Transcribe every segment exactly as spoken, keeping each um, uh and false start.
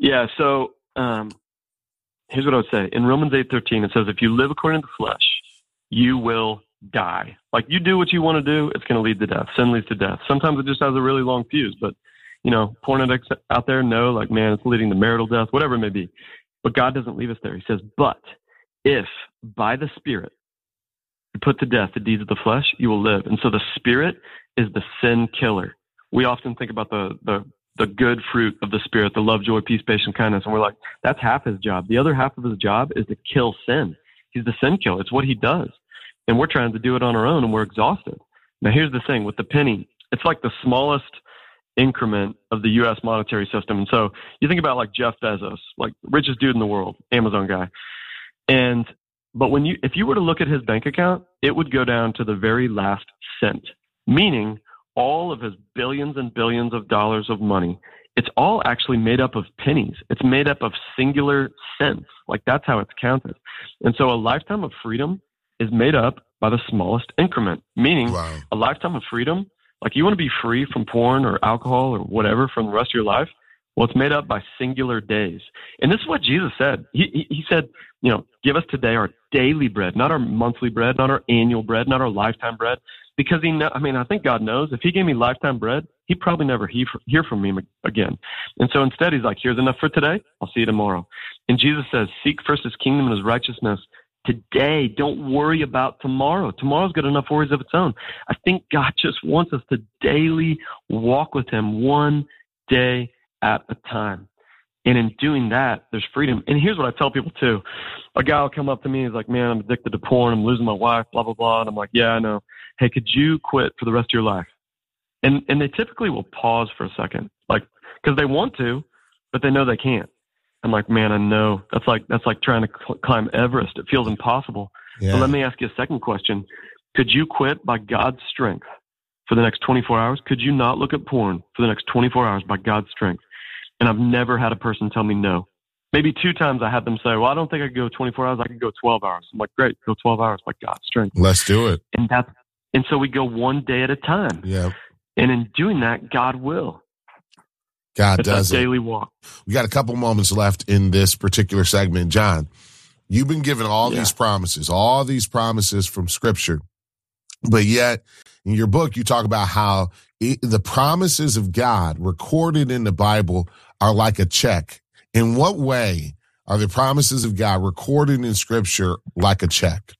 Yeah, so um, here's what I would say. In Romans eight thirteen, it says, if you live according to the flesh, you will die. Like, you do what you want to do, it's going to lead to death. Sin leads to death. Sometimes it just has a really long fuse, but, you know, porn addicts out there know, like, man, it's leading to marital death, whatever it may be. But God doesn't leave us there. He says, but if by the Spirit you put to death the deeds of the flesh, you will live. And so the Spirit is the sin killer. We often think about the the the good fruit of the Spirit, the love, joy, peace, patience, kindness, and we're like, that's half his job. The other half of his job is to kill sin. He's the sin killer. It's what he does. And we're trying to do it on our own, and we're exhausted. Now, here's the thing with the penny. It's like the smallest increment of the U S monetary system. And so you think about like Jeff Bezos, like richest dude in the world, Amazon guy. And but when you if you were to look at his bank account, it would go down to the very last cent, meaning all of his billions and billions of dollars of money, it's all actually made up of pennies. It's made up of singular cents. Like, that's how it's counted. And so a lifetime of freedom is made up by the smallest increment, meaning wow. a lifetime of freedom, like you want to be free from porn or alcohol or whatever from the rest of your life. Well, it's made up by singular days. And this is what Jesus said. He, he, he said, you know, give us today our daily bread, not our monthly bread, not our annual bread, not our lifetime bread. Because he, know, I mean, I think God knows if he gave me lifetime bread, he'd probably never he, hear from me again. And so instead, he's like, here's enough for today. I'll see you tomorrow. And Jesus says, seek first his kingdom and his righteousness today. Don't worry about tomorrow. Tomorrow's got enough worries of its own. I think God just wants us to daily walk with him one day at a time. And in doing that, there's freedom. And here's what I tell people too. A guy will come up to me, he's like, man, I'm addicted to porn. I'm losing my wife, blah, blah, blah. And I'm like, yeah, I know. Hey, could you quit for the rest of your life? And and they typically will pause for a second, like, because they want to, but they know they can't. I'm like, man, I know. That's like that's like trying to cl- climb Everest. It feels impossible. Yeah. But let me ask you a second question. Could you quit by God's strength for the next twenty-four hours? Could you not look at porn for the next twenty-four hours by God's strength? And I've never had a person tell me no. Maybe two times I had them say, well, I don't think I could go twenty-four hours. I could go twelve hours. I'm like, great, go twelve hours by God's strength. Let's do it. And that's, and so we go one day at a time. Yeah. And in doing that, God will. God it's does a it. Daily walk. We got a couple moments left in this particular segment. John, you've been given all yeah. these promises, all these promises from Scripture. But yet, in your book, you talk about how it, the promises of God recorded in the Bible are like a check. In what way are the promises of God recorded in Scripture like a check?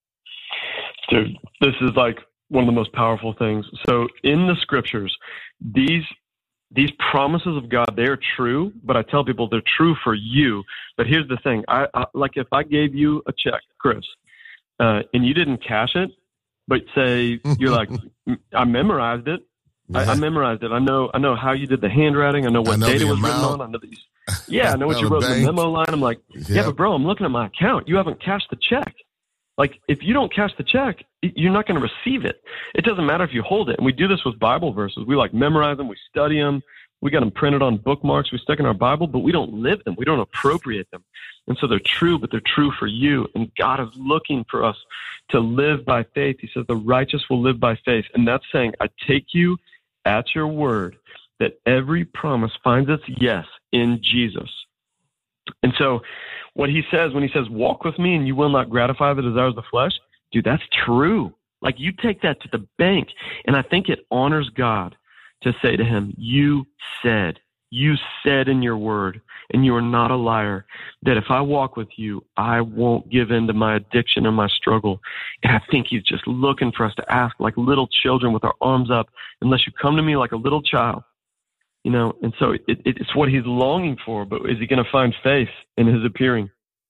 Dude, this is like one of the most powerful things. So in the Scriptures, these these promises of God, they're true, but I tell people they're true for you. But here's the thing. I, I like if I gave you a check, Chris, uh, and you didn't cash it, but say you're like, I memorized it. Yeah. I, I memorized it. I know I know how you did the handwriting. I know what I know date it was written on. I know that you, yeah, I know what you wrote in the memo line. I'm like, yep. yeah, but bro, I'm looking at my account. You haven't cashed the check. Like, if you don't cash the check, you're not going to receive it. It doesn't matter if you hold it. And we do this with Bible verses. We like memorize them. We study them. We got them printed on bookmarks. We stick in our Bible, but we don't live them. We don't appropriate them. And so they're true, but they're true for you. And God is looking for us to live by faith. He says the righteous will live by faith. And that's saying, I take you at your word that every promise finds its yes in Jesus. And so what he says, when he says, walk with me and you will not gratify the desires of the flesh, dude, that's true. Like, you take that to the bank. And I think it honors God to say to him, you said, you said in your word, and you are not a liar, that if I walk with you, I won't give in to my addiction or my struggle. And I think he's just looking for us to ask like little children with our arms up, unless you come to me like a little child. You know, and so it, it's what he's longing for, but is he going to find faith in his appearing?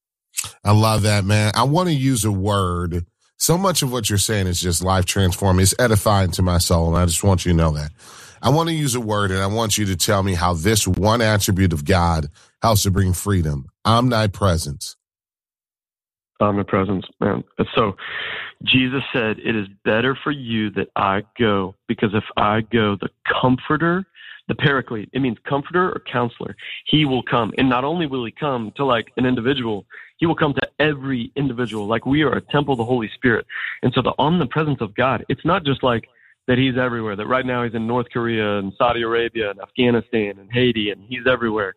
I love that, man. I want to use a word. So much of what you're saying is just life transforming. It's edifying to my soul, and I just want you to know that. I want to use a word, and I want you to tell me how this one attribute of God helps to bring freedom. Omnipresence. Omnipresence, man. So Jesus said, it is better for you that I go, because if I go, the Comforter, the Paraclete, it means comforter or counselor. He will come. And not only will he come to like an individual, he will come to every individual. Like, we are a temple of the Holy Spirit. And so the omnipresence of God, it's not just like that he's everywhere, that right now he's in North Korea and Saudi Arabia and Afghanistan and Haiti, and he's everywhere.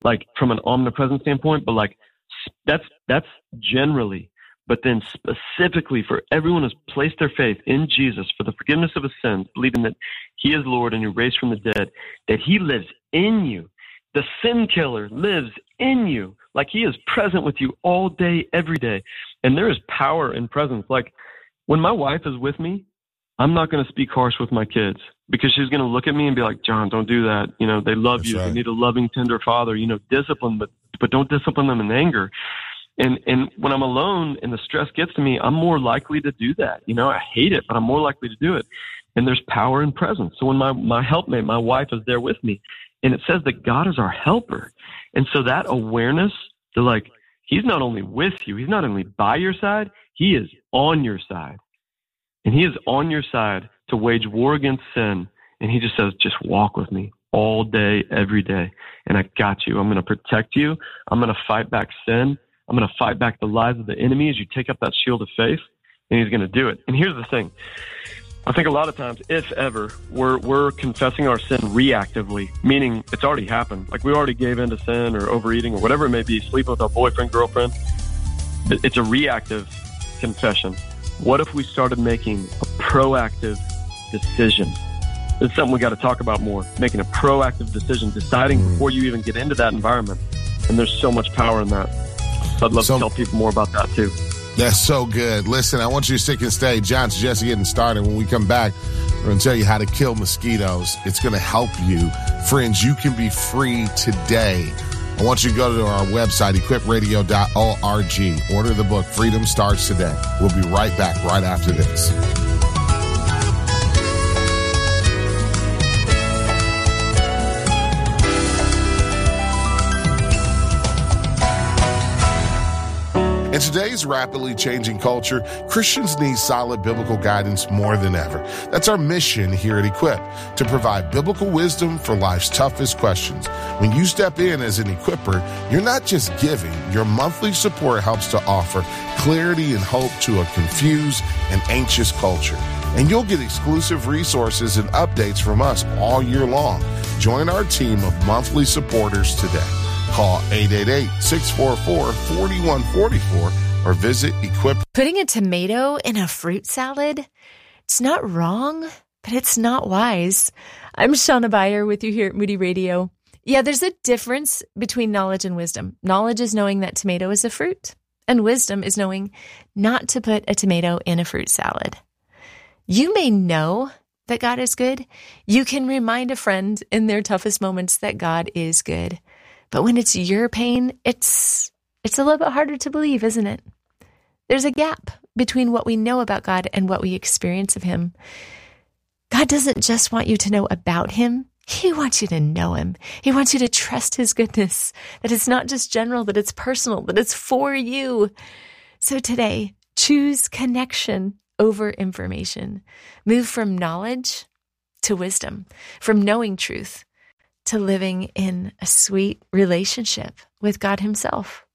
like from an omnipresent standpoint, but like that's that's generally. But then specifically for everyone who's placed their faith in Jesus for the forgiveness of his sins, believing that he is Lord and he raised from the dead, that he lives in you. The sin killer lives in you. Like he is present with you all day, every day. And there is power in presence. Like when my wife is with me, I'm not going to speak harsh with my kids because she's going to look at me and be like, John, don't do that. You know, they love That's you. right. They need a loving, tender father, you know, discipline, but, but don't discipline them in anger. And and when I'm alone and the stress gets to me, I'm more likely to do that. You know, I hate it, but I'm more likely to do it. And there's power in presence. So when my, my helpmate, my wife is there with me, and it says that God is our helper. And so that awareness to like, he's not only with you, he's not only by your side, he is on your side. And he is on your side to wage war against sin. And he just says, just walk with me all day, every day. And I got you. I'm going to protect you. I'm going to fight back sin. I'm going to fight back the lies of the enemy as you take up that shield of faith, and he's going to do it. And here's the thing. I think a lot of times, if ever, we're we're confessing our sin reactively, meaning it's already happened. Like we already gave in to sin or overeating or whatever it may be, sleeping with our boyfriend, girlfriend. It's a reactive confession. What if we started making a proactive decision? It's something we got to talk about more, making a proactive decision, deciding before you even get into that environment. And there's so much power in that. So I'd love so, to tell people more about that too. That's so good. Listen, I want you to stick and stay. John's just getting started. When we come back, we're going to tell you how to kill mosquitoes. It's going to help you. Friends, you can be free today. I want you to go to our website, equip radio dot org. Order the book, Freedom Starts Today. We'll be right back right after this. In today's rapidly changing culture, Christians need solid biblical guidance more than ever. That's our mission here at Equip, to provide biblical wisdom for life's toughest questions. When you step in as an equipper, you're not just giving. Your monthly support helps to offer clarity and hope to a confused and anxious culture. And you'll get exclusive resources and updates from us all year long. Join our team of monthly supporters today. Call eight eight eight, six four four, four one four four or visit Equip. Putting a tomato in a fruit salad, it's not wrong, but it's not wise. I'm Shauna Beyer with you here at Moody Radio. Yeah, there's a difference between knowledge and wisdom. Knowledge is knowing that tomato is a fruit, and wisdom is knowing not to put a tomato in a fruit salad. You may know that God is good. You can remind a friend in their toughest moments that God is good. But when it's your pain, it's it's a little bit harder to believe, isn't it? There's a gap between what we know about God and what we experience of him. God doesn't just want you to know about him. He wants you to know him. He wants you to trust his goodness, that it's not just general, that it's personal, that it's for you. So today, choose connection over information. Move from knowledge to wisdom, from knowing truth to living in a sweet relationship with God himself.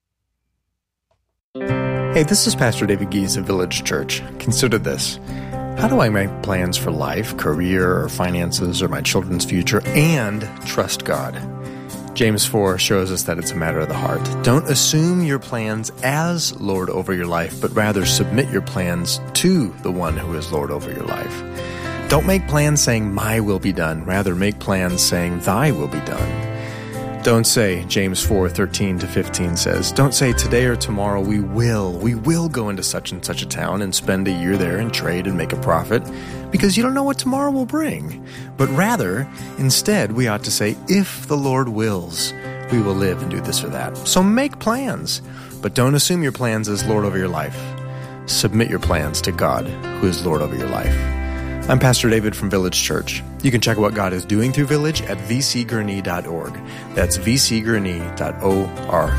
Hey, this is Pastor David Gies of Village Church. Consider this. How do I make plans for life, career, or finances, or my children's future, and trust God? James four shows us that it's a matter of the heart. Don't assume your plans as Lord over your life, but rather submit your plans to the one who is Lord over your life. Don't make plans saying, my will be done. Rather, make plans saying, thy will be done. Don't say, James four, thirteen to fifteen says, don't say today or tomorrow we will. We will go into such and such a town and spend a year there and trade and make a profit, because you don't know what tomorrow will bring. But rather, instead, we ought to say, if the Lord wills, we will live and do this or that. So make plans, but don't assume your plans as Lord over your life. Submit your plans to God, who is Lord over your life. I'm Pastor David from Village Church. You can check out what God is doing through Village at v c gurney dot org. That's v c gurney dot org.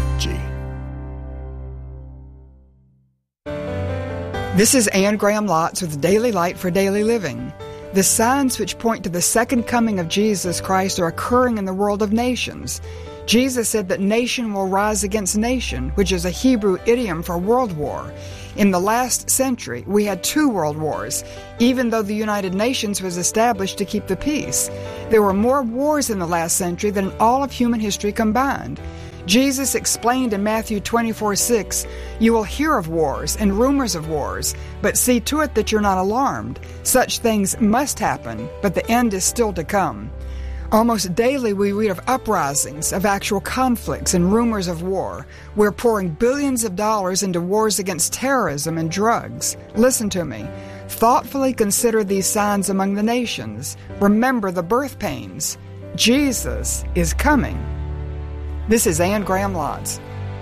This is Anne Graham Lotz with Daily Light for Daily Living. The signs which point to the second coming of Jesus Christ are occurring in the world of nations. Jesus said that nation will rise against nation, which is a Hebrew idiom for world war. In the last century, we had two world wars, even though the United Nations was established to keep the peace. There were more wars in the last century than in all of human history combined. Jesus explained in Matthew twenty-four six, "You will hear of wars and rumors of wars, but see to it that you're not alarmed. Such things must happen, but the end is still to come." Almost daily we read of uprisings, of actual conflicts and rumors of war. We're pouring billions of dollars into wars against terrorism and drugs. Listen to me. Thoughtfully consider these signs among the nations. Remember the birth pains. Jesus is coming. This is Anne Graham Lotz.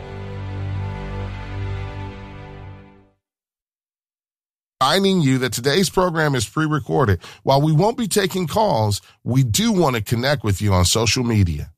Reminding you that today's program is pre-recorded. While we won't be taking calls, we do want to connect with you on social media.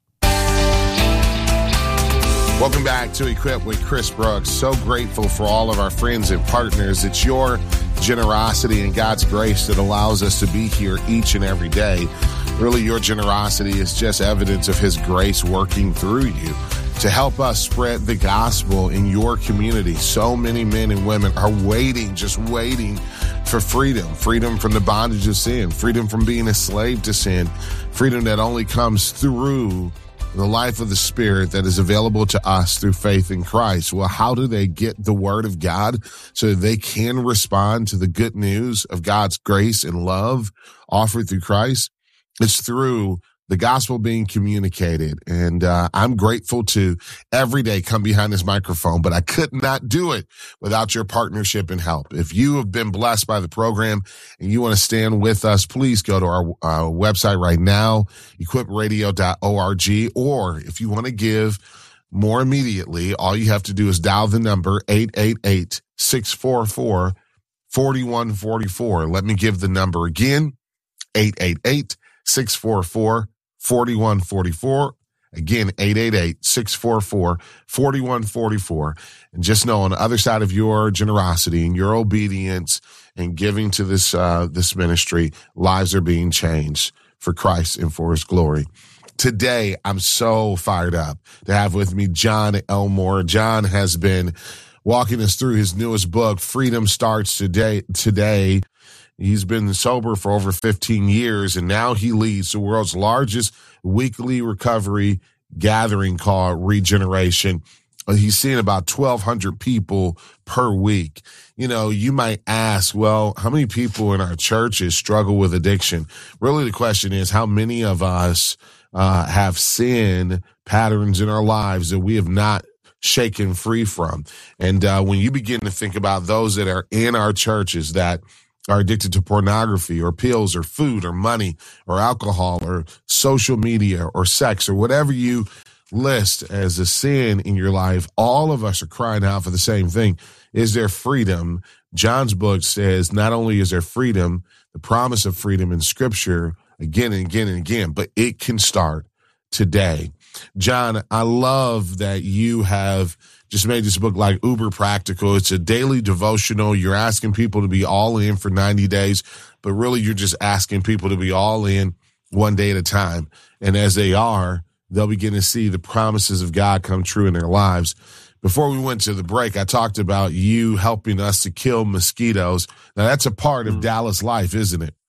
Welcome back to Equip with Chris Brooks. So grateful for all of our friends and partners. It's your generosity and God's grace that allows us to be here each and every day. Really, your generosity is just evidence of His grace working through you to help us spread the gospel in your community. So many men and women are waiting, just waiting for freedom, freedom from the bondage of sin, freedom from being a slave to sin, freedom that only comes through the life of the Spirit that is available to us through faith in Christ. Well, how do they get the Word of God so that they can respond to the good news of God's grace and love offered through Christ? It's through the gospel being communicated. And uh, I'm grateful to every day come behind this microphone, but I could not do it without your partnership and help. If you have been blessed by the program and you want to stand with us, please go to our uh, website right now, equip radio dot org. Or if you want to give more immediately, all you have to do is dial the number eight eight eight, six four four, four one four four. Let me give the number again, eight eight eight, six four four, four one four four. Again, eight eight eight, six four four, four one four four. And just know on the other side of your generosity and your obedience and giving to this, uh, this ministry, lives are being changed for Christ and for His glory. Today, I'm so fired up to have with me John Elmore. John has been walking us through his newest book, Freedom Starts Today. Today, he's been sober for over fifteen years, and now he leads the world's largest weekly recovery gathering called Regeneration. He's seeing about twelve hundred people per week. You know, you might ask, well, how many people in our churches struggle with addiction? Really, the question is, how many of us uh, have sin patterns in our lives that we have not shaken free from? And uh, when you begin to think about those that are in our churches that are addicted to pornography or pills or food or money or alcohol or social media or sex or whatever you list as a sin in your life, all of us are crying out for the same thing. Is there freedom? John's book says not only is there freedom, the promise of freedom in Scripture again and again and again, but it can start today. John, I love that you have just made this book like uber practical. It's a daily devotional. You're asking people to be all in for ninety days, but really you're just asking people to be all in one day at a time. And as they are, they'll begin to see the promises of God come true in their lives. Before we went to the break, I talked about you helping us to kill mosquitoes. Now that's a part of mm. Dallas life, isn't it?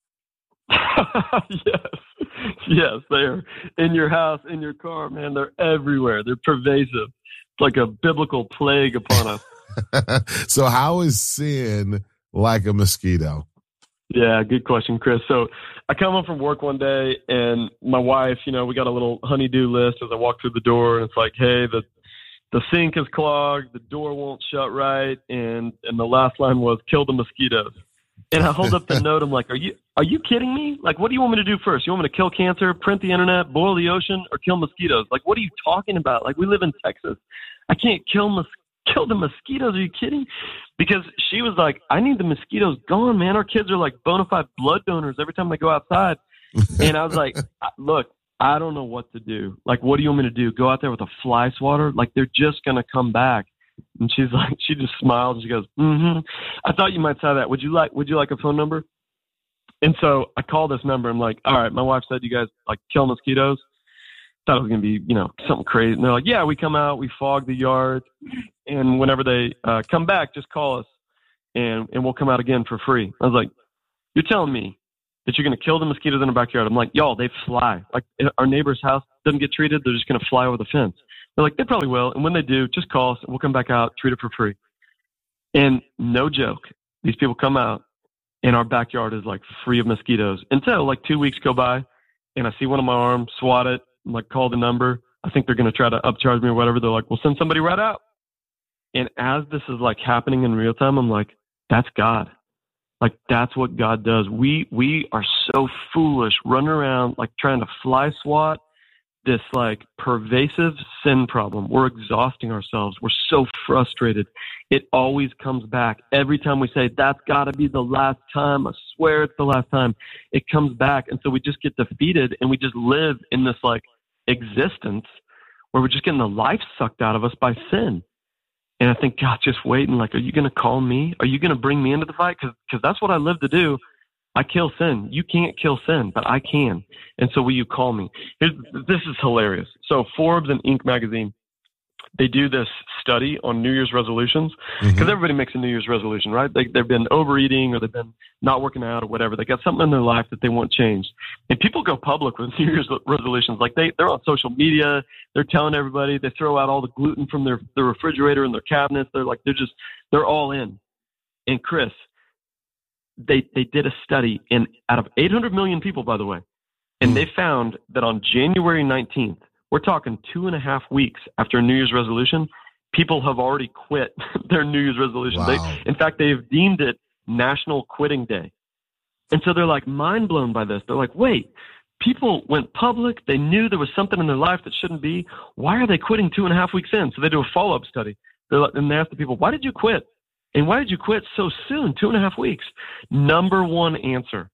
Yes. Yes, they're in your house, in your car, man. They're everywhere. They're pervasive. It's like a biblical plague upon us. So how is sin like a mosquito? Yeah, good question, Chris. So I come home from work one day, and my wife, you know, we got a little honey-do list as I walk through the door, and it's like, hey, the the sink is clogged, the door won't shut right, and, and the last line was, kill the mosquitoes. And I hold up the note. I'm like, are you are you kidding me? Like, what do you want me to do first? You want me to kill cancer, print the internet, boil the ocean, or kill mosquitoes? Like, what are you talking about? Like, we live in Texas. I can't kill mos- kill the mosquitoes. Are you kidding? Because she was like, I need the mosquitoes gone, man. Our kids are like bona fide blood donors every time they go outside. And I was like, look, I don't know what to do. Like, what do you want me to do? Go out there with a fly swatter? Like, they're just going to come back. And she's like, she just smiled and she goes, mm-hmm. I thought you might try that. Would you like, would you like a phone number? And so I call this number. I'm like, all right, my wife said you guys like kill mosquitoes. Thought it was going to be, you know, something crazy. And they're like, yeah, we come out, we fog the yard. And whenever they uh, come back, just call us and, and we'll come out again for free. I was like, you're telling me that you're going to kill the mosquitoes in our backyard? I'm like, y'all, they fly. Like our neighbor's house doesn't get treated. They're just going to fly over the fence. They're like, they probably will. And when they do, just call us and we'll come back out, treat it for free. And no joke, these people come out and our backyard is like free of mosquitoes until like two weeks go by and I see one on my arm, swat it, I'm like, call the number. I think they're going to try to upcharge me or whatever. They're like, we'll send somebody right out. And as this is like happening in real time, I'm like, that's God. Like, that's what God does. We, we are so foolish running around like trying to fly swat this like pervasive sin problem. We're exhausting ourselves. We're so frustrated. It always comes back. Every time we say, that's got to be the last time, I swear it's the last time, it comes back. And so we just get defeated and we just live in this like existence where we're just getting the life sucked out of us by sin. And I think God's just waiting, like, are you going to call me? Are you going to bring me into the fight? Because because that's what I live to do. I kill sin. You can't kill sin, but I can. And so will you call me? Here's, this is hilarious. So Forbes and Inc magazine, they do this study on New Year's resolutions because mm-hmm. everybody makes a New Year's resolution, right? They, they've been overeating or they've been not working out or whatever. They got something in their life that they want changed. And people go public with New Year's resolutions. Like they, they're on social media. They're telling everybody. They throw out all the gluten from their, their refrigerator and their cabinets. They're like, they're just, they're all in. And Chris, they, they did a study in out of eight hundred million people, by the way. And mm. they found that on January nineteenth, we're talking two and a half weeks after a New Year's resolution, people have already quit their New Year's resolution. Wow. They, in fact, they've deemed it National Quitting Day. And so they're like mind blown by this. They're like, wait, people went public. They knew there was something in their life that shouldn't be. Why are they quitting two and a half weeks in? So they do a follow-up study. They're like, and they ask the people, why did you quit? And why did you quit so soon, two and a half weeks? Number one answer,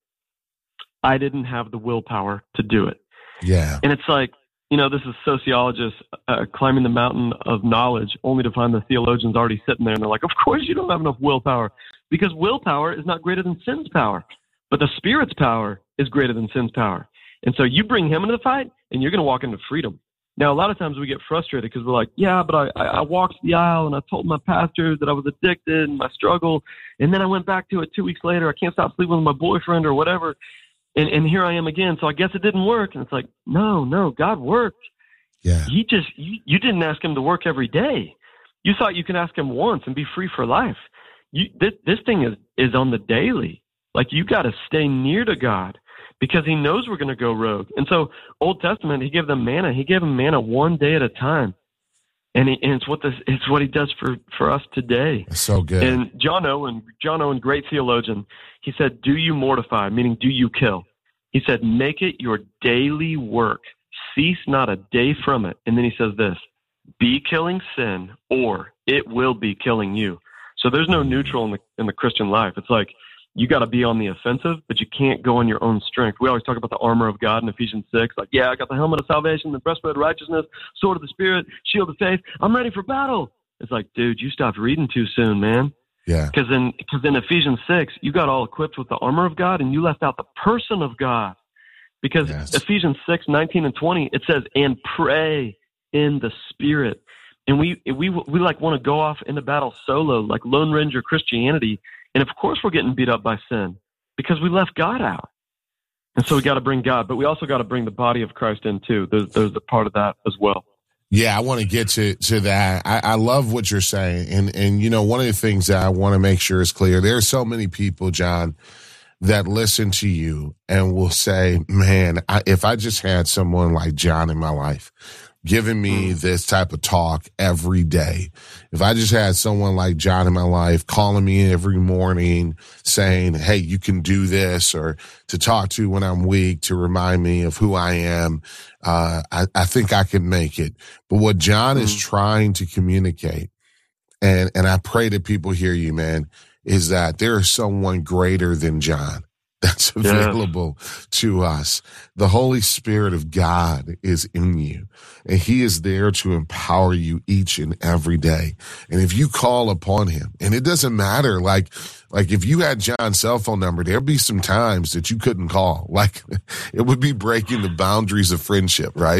I didn't have the willpower to do it. Yeah. And it's like, you know, this is sociologists uh, climbing the mountain of knowledge only to find the theologians already sitting there. And they're like, of course you don't have enough willpower because willpower is not greater than sin's power, but the Spirit's power is greater than sin's power. And so you bring him into the fight and you're going to walk into freedom. Now, a lot of times we get frustrated because we're like, yeah, but I, I walked the aisle and I told my pastor that I was addicted and my struggle. And then I went back to it two weeks later. I can't stop sleeping with my boyfriend or whatever. And, and here I am again. So I guess it didn't work. And it's like, no, no, God worked. Yeah. He just, you, you didn't ask him to work every day. You thought you could ask him once and be free for life. You, this, this thing is, is on the daily. Like you got to stay near to God because he knows we're going to go rogue. And so Old Testament, he gave them manna. He gave them manna one day at a time. And, he, and it's what this, it's what he does for, for us today. That's so good. And John Owen, John Owen, great theologian, he said, do you mortify, meaning do you kill? He said, make it your daily work. Cease not a day from it. And then he says this, be killing sin or it will be killing you. So there's no neutral in the, in the Christian life. It's like, you got to be on the offensive, but you can't go on your own strength. We always talk about the armor of God in Ephesians six. Like, yeah, I got the helmet of salvation, the breastplate of righteousness, sword of the Spirit, shield of faith. I'm ready for battle. It's like, dude, you stopped reading too soon, man. Yeah. Because in, cause in Ephesians six, you got all equipped with the armor of God and you left out the person of God. Because yes. Ephesians six, nineteen and twenty, it says, and pray in the Spirit. And we, we, we like want to go off into battle solo, like Lone Ranger Christianity. And of course we're getting beat up by sin because we left God out. And so we got to bring God, but we also got to bring the body of Christ in too. There's, there's a part of that as well. Yeah, I want to get to, to that. I, I love what you're saying. And, and, you know, one of the things that I want to make sure is clear, there are so many people, John, that listen to you and will say, man, I, if I just had someone like John in my life, giving me this type of talk every day. If I just had someone like John in my life calling me every morning saying, hey, you can do this, or to talk to when I'm weak, to remind me of who I am, uh, I, I think I can make it. But what John mm-hmm. is trying to communicate, and, and I pray that people hear you, man, is that there is someone greater than John that's available yeah. to us. The Holy Spirit of God is in you, and he is there to empower you each and every day. And if you call upon him, and it doesn't matter, like, like if you had John's cell phone number, there'd be some times that you couldn't call. Like it would be breaking the boundaries of friendship, right?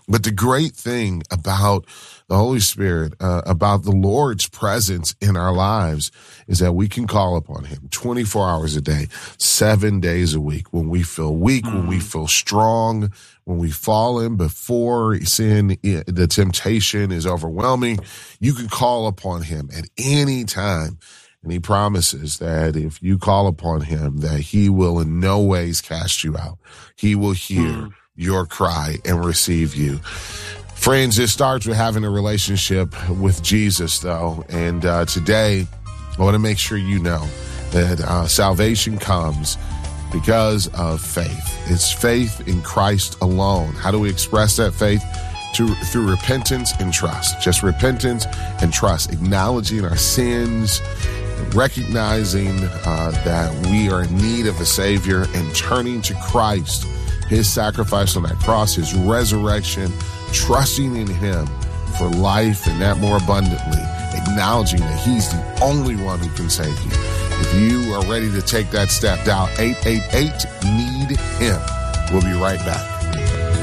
But the great thing about the Holy Spirit, uh, about the Lord's presence in our lives, is that we can call upon him twenty-four hours a day, seven days a week, when we feel weak, mm-hmm. when we feel strong, when we fall in before sin, the temptation is overwhelming. You can call upon him at any time. And he promises that if you call upon him, that he will in no ways cast you out. He will hear mm. your cry and receive you. Friends, it starts with having a relationship with Jesus, though. And uh, today, I want to make sure you know that uh, salvation comes because of faith. It's faith in Christ alone. How do we express that faith? To, through repentance and trust. Just repentance and trust, acknowledging our sins, recognizing uh, that we are in need of a Savior, and turning to Christ, his sacrifice on that cross, his resurrection, trusting in him for life and that more abundantly, acknowledging that he's the only one who can save you. If you are ready to take that step, dial eight eight eight, need him. We'll be right back.